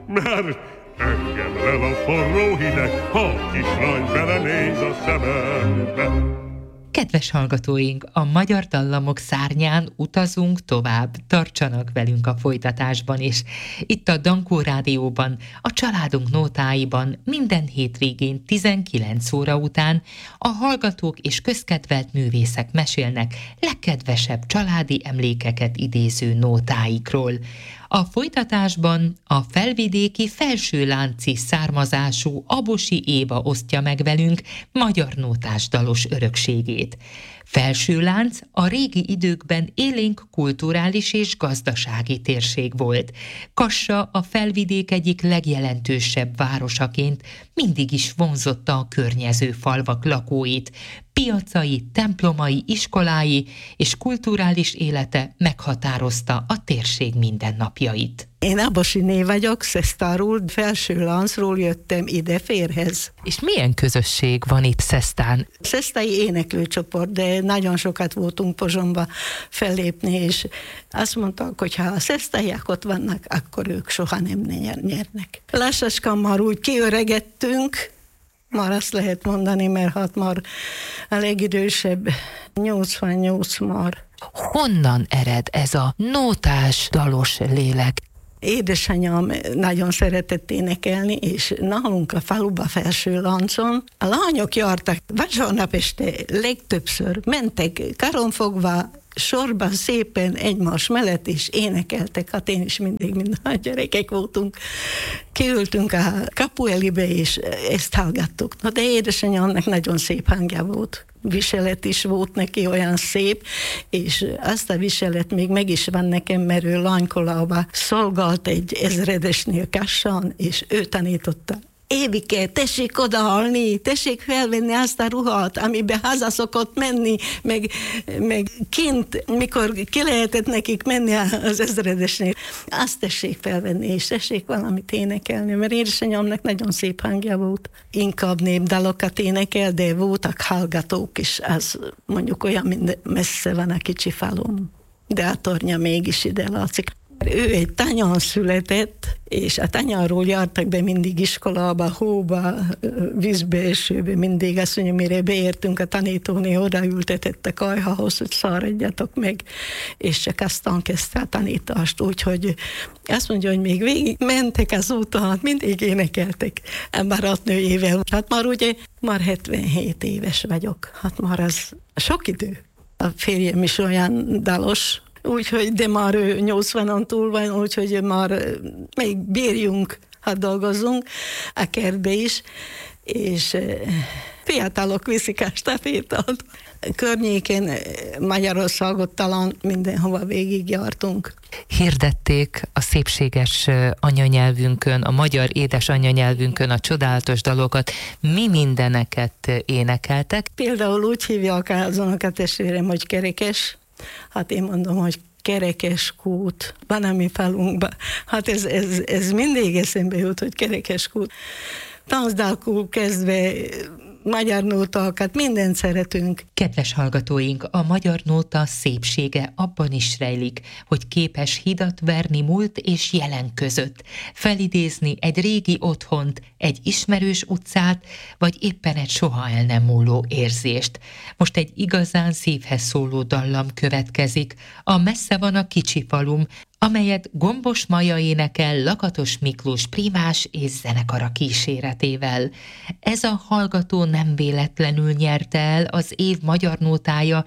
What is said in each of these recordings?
mert engem lel a forró hideg, ha a kislány belenéz a szemembe. Kedves hallgatóink, a Magyar Dallamok szárnyán utazunk tovább, tartsanak velünk a folytatásban is. Itt a Dankó Rádióban, a Családunk nótáiban minden hétvégén 19 óra után a hallgatók és közkedvelt művészek mesélnek legkedvesebb családi emlékeket idéző nótáikról. A folytatásban a felvidéki felsőlánci származású Abosi Éva osztja meg velünk magyar nótás dalos örökségét. Felsőlánc a régi időkben élénk kulturális és gazdasági térség volt. Kassa a felvidék egyik legjelentősebb városaként mindig is vonzotta a környező falvak lakóit. Piacai, templomai, iskolái és kulturális élete meghatározta a térség mindennapjait. Én Abosiné vagyok, Szesztáról, Felsőláncról jöttem ide férhez. És milyen közösség van itt Szesztán? Szesztái éneklőcsoport, de nagyon sokat voltunk Pozsonyba fellépni, és azt mondták, hogy ha a szesztályák ott vannak, akkor ők soha nem nyernek. Lassacskán már úgy kiöregettünk, már azt lehet mondani, mert hát már a legidősebb 88 már. Honnan ered ez a nótás, dalos lélek? Édesanyám nagyon szeretett énekelni, és nálunk a faluba Felsőláncon a lányok jártak vasárnap este legtöbbször, mentek karonfogva, sorban szépen egymás mellett is énekeltek, hát én is mindig minden gyerekek voltunk. Kiültünk a kapu elébe, és ezt hallgattuk. Na de édesanyámnak nagyon szép hangja volt. Viselet is volt neki olyan szép, és azt a viselet még meg is van nekem, mert ő Lánykolába szolgált egy ezredesnél Kassán, és ő tanította. Évike, tessék odahalni, tessék felvenni azt a ruhát, amiben haza szokott menni, meg kint, mikor ki lehetett nekik menni az ezredesnél, azt tessék felvenni, és tessék valamit énekelni, mert édesanyámnak nagyon szép hangja volt. Inkább népdalokat énekel, de voltak hallgatók is, az mondjuk olyan, mint messze van a kicsi falum, de a tornya mégis ide látszik. Ő egy tanyán született, és a tanyáról jártak be mindig iskolába, hóba, vízbe, esőbe, mindig azt mondja, mire beértünk, a tanítóné odaültetett a kajhahoz, hogy száradjatok meg, és csak aztán kezdte a tanítást, úgyhogy azt mondja, hogy még végig mentek az úton, hát mindig énekeltek a barátnőjével. Hát már ugye, már 77 éves vagyok, hát már az sok idő. A férjem is olyan dalos, úgyhogy, de már 80-on túl van, úgyhogy már még bírjunk, ha dolgozzunk a kertbe is, és fiatalok viszik a stafétát. Környéken Magyarországot talán mindenhova végigjártunk. Hirdették a szépséges anyanyelvünkön, a magyar édes anyanyelvünkön a csodálatos dalokat. Mi mindeneket énekeltek? Például úgy hívják az unokatestvérem, hogy Kerekes. Hát én mondom, hogy Kerekeskút, van a mi falunkban. Hát ez mindig eszembe jut, hogy Kerekeskút. Táncdalkul kezdve magyar nótákat, mindent szeretünk. Kedves hallgatóink, a magyar nóta szépsége abban is rejlik, hogy képes hidat verni múlt és jelen között, felidézni egy régi otthont, egy ismerős utcát, vagy éppen egy soha el nem múló érzést. Most egy igazán szívhez szóló dallam következik, a Messze van a kicsi falum, amelyet Gombos Maja énekel Lakatos Miklós primás és zenekara kíséretével. Ez a hallgató nem véletlenül nyerte el az év magyar nótája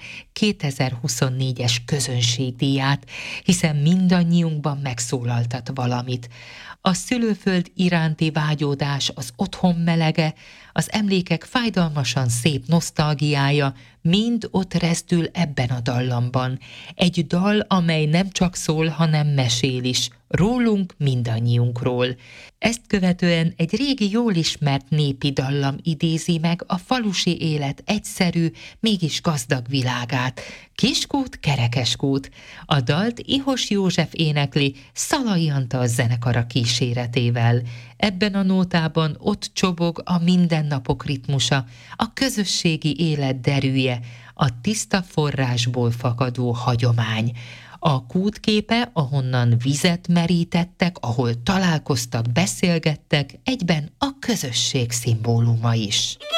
2024-es közönségdíját, hiszen mindannyiunkban megszólaltat valamit. A szülőföld iránti vágyódás, az otthon melege, az emlékek fájdalmasan szép nosztalgiája mind ott rezdül ebben a dallamban. Egy dal, amely nem csak szól, hanem mesél is, rólunk, mindannyiunkról. Ezt követően egy régi, jól ismert népi dallam idézi meg a falusi élet egyszerű, mégis gazdag világát. Kiskút, Kerekeskút. A dalt Ihos József énekli Szalai Antal zenekara kíséretével. Ebben a nótában ott csobog a mindennapok ritmusa, a közösségi élet derűje, a tiszta forrásból fakadó hagyomány. A kútképe, ahonnan vizet merítettek, ahol találkoztak, beszélgettek, egyben a közösség szimbóluma is.